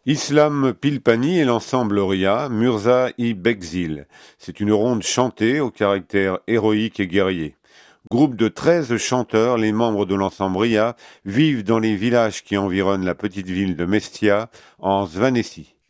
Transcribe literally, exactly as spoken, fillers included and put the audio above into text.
Islam Pilpani et l'ensemble Ria, Murza-i Bekzil. C'est une ronde chantée au caractère héroïque et guerrier. Groupe de treize chanteurs, les membres de l'ensemble Ria vivent dans les villages qui environnent la petite ville de Mestia, en Svanécie.